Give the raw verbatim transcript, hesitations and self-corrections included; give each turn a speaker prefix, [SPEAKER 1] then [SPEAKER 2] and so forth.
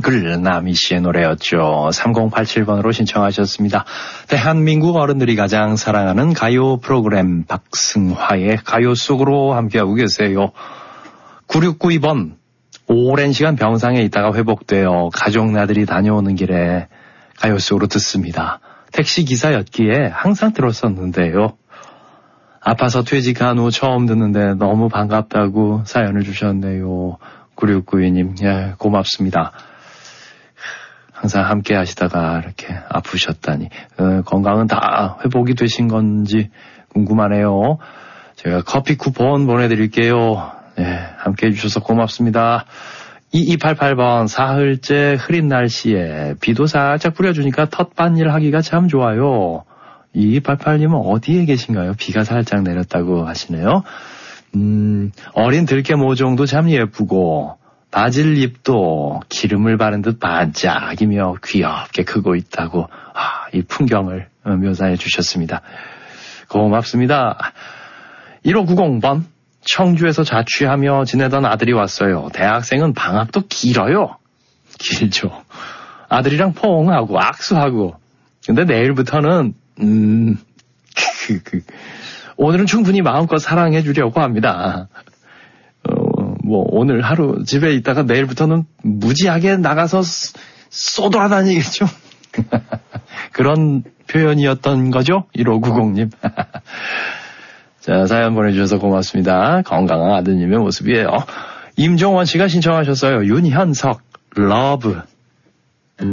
[SPEAKER 1] 한글 나미 씨의 노래였죠. 삼공팔칠 번으로 신청하셨습니다. 대한민국 어른들이 가장 사랑하는 가요 프로그램 박승화의 가요 속으로 함께하고 계세요. 구육구이 번 오랜 시간 병상에 있다가 회복되어 가족 나들이 다녀오는 길에 가요 속으로 듣습니다. 택시기사였기에 항상 들었었는데요. 아파서 퇴직한 후 처음 듣는데 너무 반갑다고 사연을 주셨네요. 구육구이 님, 예, 고맙습니다. 항상 함께 하시다가 이렇게 아프셨다니. 어, 건강은 다 회복이 되신 건지 궁금하네요. 제가 커피 쿠폰 보내드릴게요. 예, 함께 해주셔서 고맙습니다. 이이팔팔 번 사흘째 흐린 날씨에 비도 살짝 뿌려주니까 텃밭일 하기가 참 좋아요. 이이팔팔 님은 어디에 계신가요? 비가 살짝 내렸다고 하시네요. 음, 어린 들깨 모종도 참 예쁘고 바질잎도 기름을 바른 듯 반짝이며 귀엽게 크고 있다고 아, 이 풍경을 묘사해 주셨습니다. 고맙습니다. 일오구공 번 청주에서 자취하며 지내던 아들이 왔어요. 대학생은 방학도 길어요. 길죠. 아들이랑 포옹하고 악수하고. 근데 내일부터는 음, 그, 그, 오늘은 충분히 마음껏 사랑해 주려고 합니다. 어, 뭐 오늘 하루 집에 있다가 내일부터는 무지하게 나가서 쏘돌아다니겠죠. 그런 표현이었던 거죠. 일오구공 님. 자, 사연 보내주셔서 고맙습니다. 건강한 아드님의 모습이에요. 임종원 씨가 신청하셨어요. 윤현석, 러브.